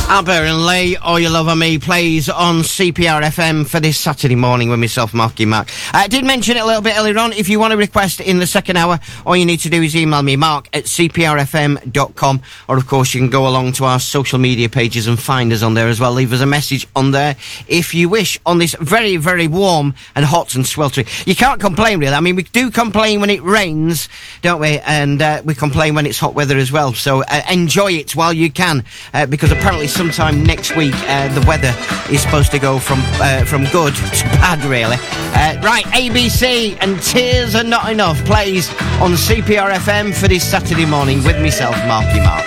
ABBA and Lay All Your Love On Me plays on CPR FM for this Saturday morning with myself, Marky Mark. I did mention it a little bit earlier on. If you want to request in the second hour, all you need to do is email me, mark@cprfm.com, or of course you can go along to our social media pages and find us on there as well. Leave us a message on there if you wish on this very, very warm and hot and sweltering. You can't complain really. I mean, we do complain when it rains, don't we? And we complain when it's hot weather as well. So enjoy it while you can, because apparently sometime next week the weather is supposed to go from good to bad, really. Right, ABC and Tears Are Not Enough plays on CPR FM for this Saturday morning with myself, Marky Mark.